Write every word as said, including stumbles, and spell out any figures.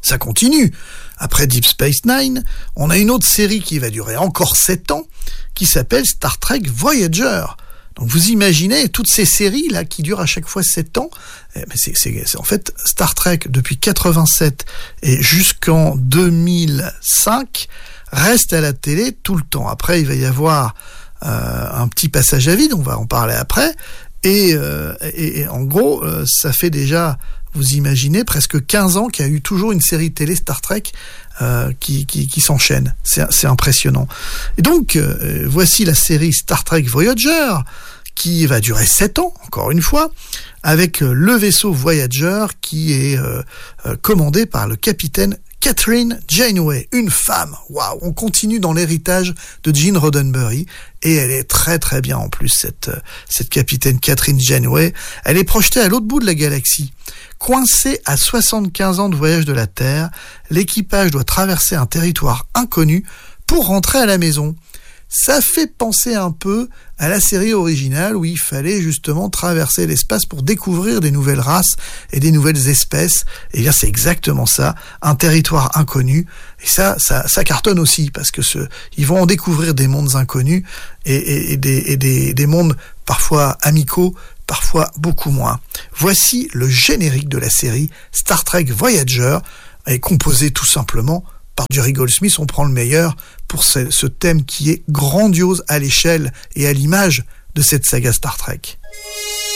ça continue. Après Deep Space Nine, on a une autre série qui va durer encore sept ans, qui s'appelle Star Trek Voyager. Donc vous imaginez toutes ces séries là qui durent à chaque fois sept ans. Eh ben c'est, c'est, c'est en fait Star Trek depuis quatre-vingt-sept et jusqu'en deux mille cinq reste à la télé tout le temps. Après il va y avoir euh, un petit passage à vide, on va en parler après. Et, euh, et, et en gros euh, ça fait déjà, vous imaginez, presque quinze ans qu'il y a eu toujours une série télé Star Trek euh, qui, qui, qui s'enchaîne. C'est, c'est impressionnant. Et donc, euh, voici la série Star Trek Voyager, qui va durer sept ans, encore une fois, avec euh, le vaisseau Voyager qui est euh, euh, commandé par le capitaine Catherine Janeway, une femme. Waouh, on continue dans l'héritage de Gene Roddenberry et elle est très très bien en plus, cette cette capitaine Catherine Janeway. Elle est projetée à l'autre bout de la galaxie. Coincée à soixante-quinze ans de voyage de la Terre, l'équipage doit traverser un territoire inconnu pour rentrer à la maison. Ça fait penser un peu à la série originale où il fallait justement traverser l'espace pour découvrir des nouvelles races et des nouvelles espèces. Et bien c'est exactement ça, un territoire inconnu. Et ça, ça, ça cartonne aussi parce que ce, ils vont en découvrir des mondes inconnus et, et, et, des, et des, des mondes parfois amicaux, parfois beaucoup moins. Voici le générique de la série Star Trek Voyager, est composé tout simplement par Jerry Goldsmith. On prend le meilleur pour ce, ce thème qui est grandiose à l'échelle et à l'image de cette saga Star Trek.